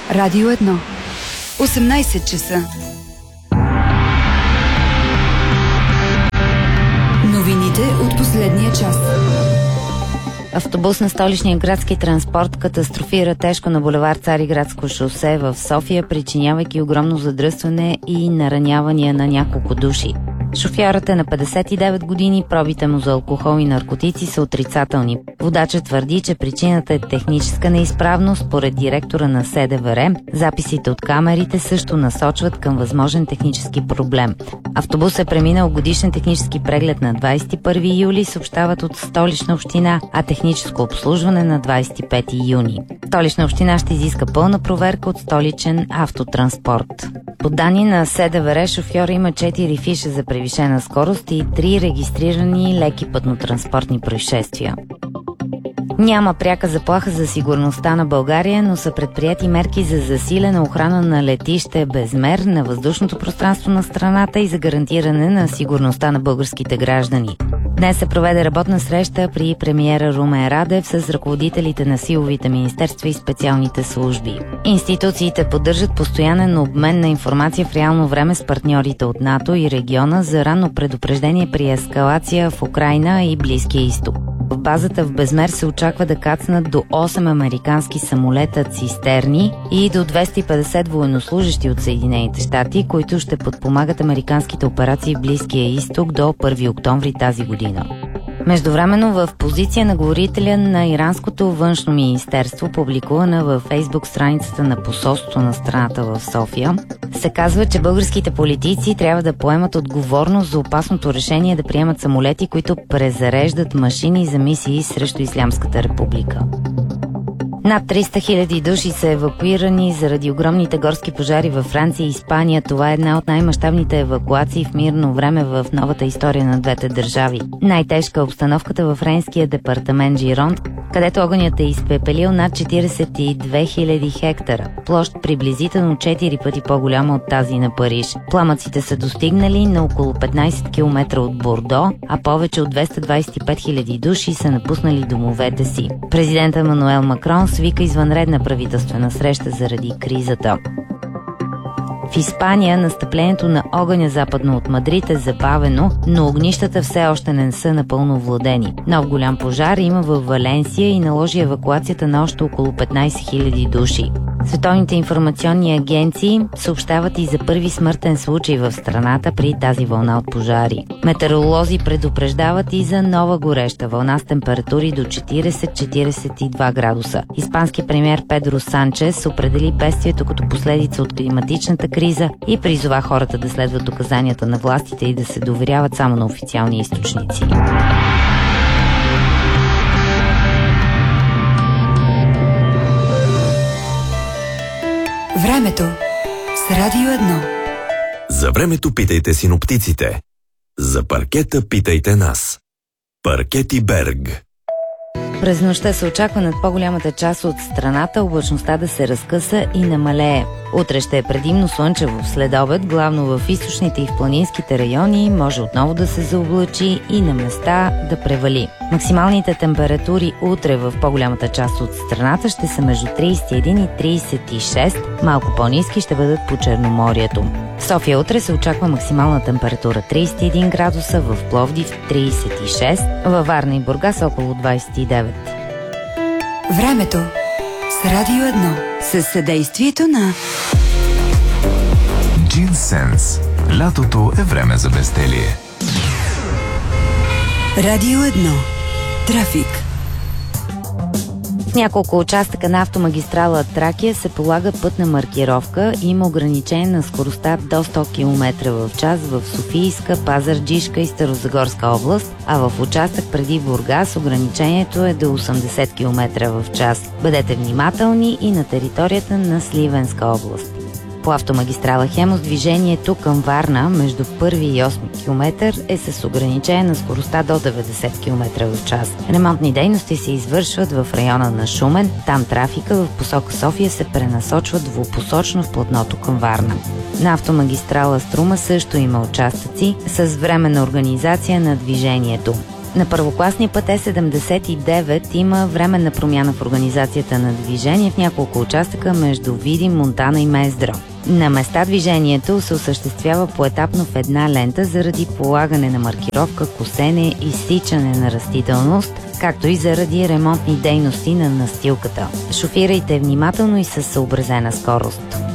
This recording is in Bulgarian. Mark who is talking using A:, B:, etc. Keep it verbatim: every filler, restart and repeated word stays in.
A: Радио едно. осемнайсет часа. Новините от последния час.
B: Автобус на столичния градски транспорт катастрофира тежко на булевард Цариградско шосе в София, причинявайки огромно задръстване и наранявания на няколко души. Шофьорът е на петдесет и девет години, пробите му за алкохол и наркотици са отрицателни. Водачът твърди, че причината е техническа неизправност според директора на СДВР. Записите от камерите също насочват към възможен технически проблем. Автобус е преминал годишен технически преглед на двадесет и първи юли, съобщават от Столична община, а техническо обслужване на двадесет и пети юни. Столична община ще изиска пълна проверка от Столичен автотранспорт. По данни на СДВР, шофьора има четири фиша за превишена скорост и три регистрирани леки пътнотранспортни происшествия. Няма пряка заплаха за сигурността на България, но са предприяти мерки за засилена охрана на летище Безмер, на въздушното пространство на страната и за гарантиране на сигурността на българските граждани. Днес се проведе работна среща при премиера Румен Радев с ръководителите на силовите министерства и специалните служби. Институциите поддържат постоянен обмен на информация в реално време с партньорите от НАТО и региона за ранно предупреждение при ескалация в Украйна и Близкия изток. В базата в Безмер се очаква да кацнат до осем американски самолета цистерни и до двеста и петдесет военнослужащи от Съединените щати, които ще подпомагат американските операции в Близкия изток до първи октомври тази година. Междувременно в позиция на говорителя на иранското външно министерство, публикувана във Фейсбук страницата на посолството на страната в София, се казва, че българските политици трябва да поемат отговорност за опасното решение да приемат самолети, които презареждат машини за мисии срещу Ислямската република. Над триста хиляди души са евакуирани заради огромните горски пожари във Франция и Испания. Това е една от най-мащабните евакуации в мирно време в новата история на двете държави. Най-тежка е обстановката във френския департамент Жиронт, където огънят е изпепелил над четиридесет и две хиляди хектара, площ приблизително четири пъти по-голяма от тази на Париж. Пламъците са достигнали на около петнайсет километра от Бордо, а повече от двеста двадесет и пет хиляди души са напуснали домовете си. Президентът Емануел Макрон свика извънредна правителствена среща заради кризата. В Испания настъплението на огъня западно от Мадрид е забавено, но огнищата все още не са напълно владени. Нов голям пожар има във Валенсия и наложи евакуацията на още около петнайсет хиляди души. Световните информационни агенции съобщават и за първи смъртен случай в страната при тази вълна от пожари. Метеоролози предупреждават и за нова гореща вълна с температури до четирийсет до четирийсет и два градуса. Испански премиер Педро Санчес определи бедствието като последица от климатичната криза и призова хората да следват указанията на властите и да се доверяват само на официални източници.
A: Времето с Радио едно.
C: За времето питайте синоптиците. За паркета питайте нас. Паркети Берг.
B: През нощта се очаква над по-голямата част от страната облачността да се разкъса и намалее. Утре ще е предимно слънчево. След обед, главно в източните и в планинските райони, може отново да се заоблачи и на места да превали. Максималните температури утре в по-голямата част от страната ще са между трийсет и един и трийсет и шест, малко по-ниски ще бъдат по Черноморието. В София утре се очаква максимална температура трийсет и един градуса, в Пловдив трийсет и шест, във Варна и Бургас около двайсет и девет.
A: Времето с Радио едно. Със съдействието на
D: Джинсенс. Лятото е време за безделие.
A: Радио едно. Трафик.
B: В няколко участъка на автомагистрала Тракия се полага пътна маркировка и има ограничение на скоростта до сто километра в час в Софийска, Пазарджишка и Старозагорска област, а в участък преди Бургас ограничението е до осемдесет километра в час. Бъдете внимателни и на територията на Сливенска област. По автомагистрала Хемус движението към Варна между първи и осми километър е с ограничение на скоростта до деветдесет километра в час. Ремонтни дейности се извършват в района на Шумен. Там трафика в посока София се пренасочва двупосочно в платното към Варна. На автомагистрала Струма също има участъци с временна организация на движението. На първокласния път Е седемдесет и девет има временна промяна в организацията на движение в няколко участъка между Видин, Монтана и Мездро. На места движението се осъществява поетапно в една лента заради полагане на маркировка, косене и изсичане на растителност, както и заради ремонтни дейности на настилката. Шофирайте внимателно и със съобразена скорост.